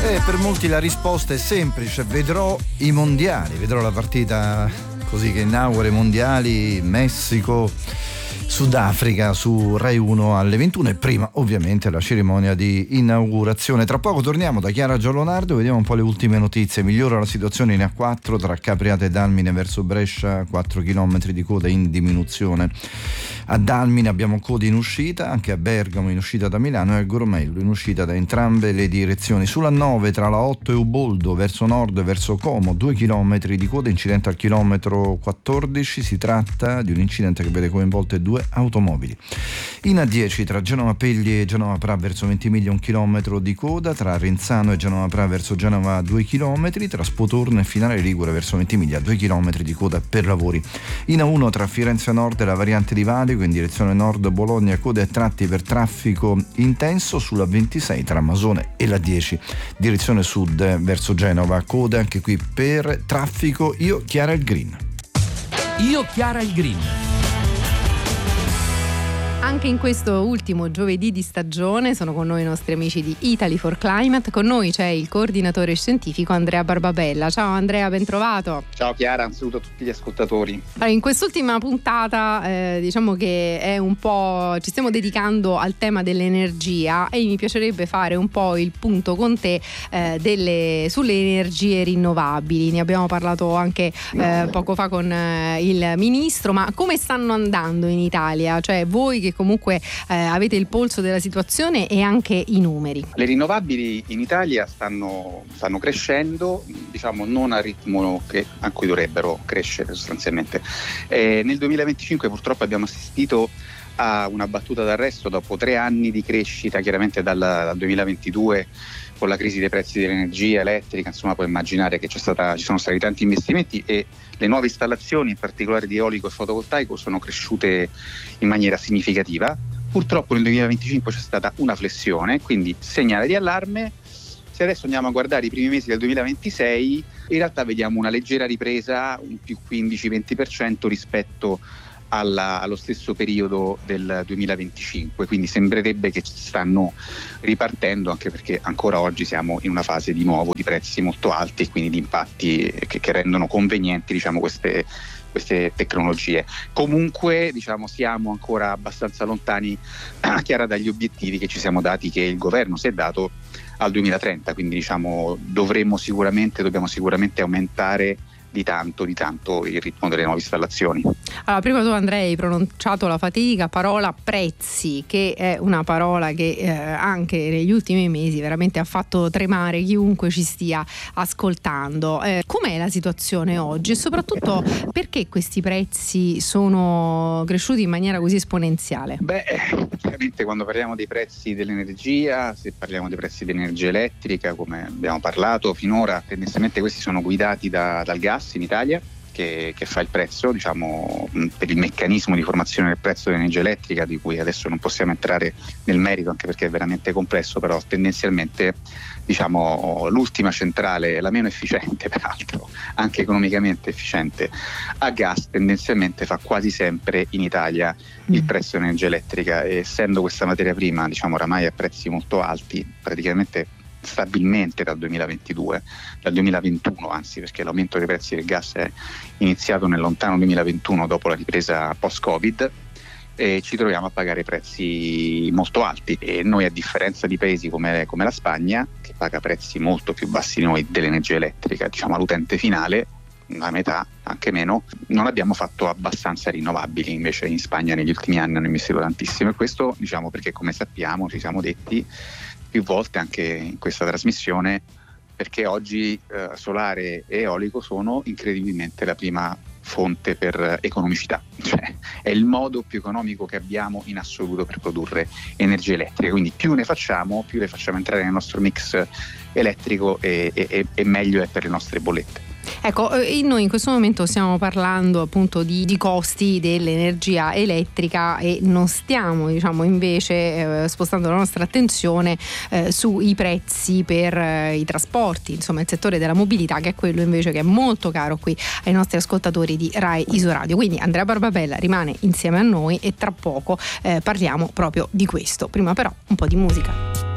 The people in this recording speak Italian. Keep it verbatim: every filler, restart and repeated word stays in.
E per molti la risposta è semplice: vedrò i mondiali, vedrò la partita così che inaugura i mondiali, Messico, Sudafrica su Rai uno alle ventuno, e prima ovviamente la cerimonia di inaugurazione. Tra poco torniamo da Chiara Giallonardo e vediamo un po' le ultime notizie. Migliora la situazione in A quattro tra Capriate e Dalmine verso Brescia, quattro chilometri di coda in diminuzione. A Dalmine abbiamo code in uscita, anche a Bergamo in uscita da Milano e a Gromello in uscita da entrambe le direzioni. Sulla nove tra la otto e Uboldo verso nord e verso Como, due chilometri di coda, incidente al chilometro quattordici. Si tratta di un incidente che vede coinvolte due automobili. In A dieci tra Genova Pegli e Genova Pra verso Ventimiglia, un chilometro di coda. Tra Renzano e Genova Pra verso Genova, due chilometri. Tra Spotorno e Finale Ligure verso Ventimiglia, due chilometri di coda per lavori. In A uno tra Firenze Nord e la variante di Valico in direzione nord Bologna, code a tratti per traffico intenso. Sulla ventisei tra Masone e la dieci direzione sud verso Genova, code anche qui per traffico. Io Chiara il Green. Io Chiara il Green. Anche in questo ultimo giovedì di stagione sono con noi i nostri amici di Italy for Climate. Con noi c'è il coordinatore scientifico Andrea Barbabella. Ciao Andrea, ben trovato. Ciao Chiara, un saluto a tutti gli ascoltatori. Allora, in quest'ultima puntata eh, diciamo che è un po' ci stiamo dedicando al tema dell'energia e mi piacerebbe fare un po' il punto con te eh, delle, sulle energie rinnovabili. Ne abbiamo parlato anche eh, poco fa con eh, il ministro, ma come stanno andando in Italia? Cioè voi che comunque eh, avete il polso della situazione e anche i numeri. Le rinnovabili in Italia stanno, stanno crescendo, diciamo non al ritmo che, a cui dovrebbero crescere sostanzialmente. Eh, nel duemilaventicinque purtroppo abbiamo assistito a una battuta d'arresto dopo tre anni di crescita, chiaramente dal, dal duemilaventidue con la crisi dei prezzi dell'energia elettrica. Insomma, puoi immaginare che c'è stata, ci sono stati tanti investimenti e le nuove installazioni, in particolare di eolico e fotovoltaico, sono cresciute in maniera significativa. Purtroppo nel duemilaventicinque c'è stata una flessione, quindi segnale di allarme. Se adesso andiamo a guardare i primi mesi del duemilaventisei, in realtà vediamo una leggera ripresa, un più quindici venti per cento rispetto Alla, allo stesso periodo del duemilaventicinque, quindi sembrerebbe che ci stanno ripartendo, anche perché ancora oggi siamo in una fase di nuovo di prezzi molto alti e quindi di impatti che, che rendono convenienti, diciamo, queste, queste tecnologie. Comunque, diciamo, siamo ancora abbastanza lontani, Chiara, dagli obiettivi che ci siamo dati, che il governo si è dato al duemilatrenta, quindi diciamo dovremmo sicuramente dobbiamo sicuramente aumentare di tanto, di tanto il ritmo delle nuove installazioni. Allora, prima tu Andrea hai pronunciato la fatidica parola prezzi, che è una parola che eh, anche negli ultimi mesi veramente ha fatto tremare chiunque ci stia ascoltando. Eh, com'è la situazione oggi e soprattutto perché questi prezzi sono cresciuti in maniera così esponenziale? Beh, chiaramente quando parliamo dei prezzi dell'energia, se parliamo dei prezzi dell'energia elettrica, come abbiamo parlato finora, tendenzialmente questi sono guidati da, dal gas in Italia, che, che fa il prezzo, diciamo, per il meccanismo di formazione del prezzo dell'energia elettrica, di cui adesso non possiamo entrare nel merito anche perché è veramente complesso, però tendenzialmente, diciamo, l'ultima centrale, la meno efficiente peraltro, anche economicamente efficiente, a gas tendenzialmente fa quasi sempre in Italia il prezzo dell'energia elettrica, e essendo questa materia prima, diciamo, oramai a prezzi molto alti, praticamente stabilmente dal duemilaventidue, dal duemilaventuno anzi, perché l'aumento dei prezzi del gas è iniziato nel lontano duemilaventuno dopo la ripresa post-Covid, e ci troviamo a pagare prezzi molto alti. E noi, a differenza di paesi come, come la Spagna, che paga prezzi molto più bassi di noi dell'energia elettrica, diciamo all'utente finale, la metà, anche meno, non abbiamo fatto abbastanza rinnovabili. Invece in Spagna negli ultimi anni hanno investito tantissimo, e questo, diciamo, perché come sappiamo, ci siamo detti più volte anche in questa trasmissione, perché oggi eh, solare e eolico sono incredibilmente la prima fonte per economicità, cioè è il modo più economico che abbiamo in assoluto per produrre energia elettrica, quindi più ne facciamo, più le facciamo entrare nel nostro mix elettrico e, e, e meglio è per le nostre bollette. Ecco, noi in questo momento stiamo parlando appunto di, di costi dell'energia elettrica e non stiamo, diciamo, invece eh, spostando la nostra attenzione eh, sui prezzi per eh, i trasporti, insomma il settore della mobilità, che è quello invece che è molto caro qui ai nostri ascoltatori di Rai Isoradio. Quindi Andrea Barbabella rimane insieme a noi e tra poco eh, parliamo proprio di questo. Prima però un po' di musica.